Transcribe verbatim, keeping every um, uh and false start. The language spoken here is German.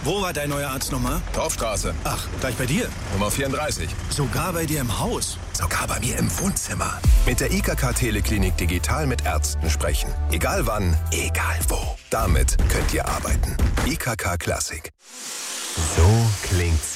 Wo war dein neuer Arzt nochmal? Dorfstraße. Ach, gleich bei dir? Nummer vierunddreißig. Sogar bei dir im Haus? Sogar bei mir im Wohnzimmer. Mit der I K K Teleklinik digital mit Ärzten sprechen. Egal wann, egal wo. Damit könnt ihr arbeiten. I K K Klassik. So klingt's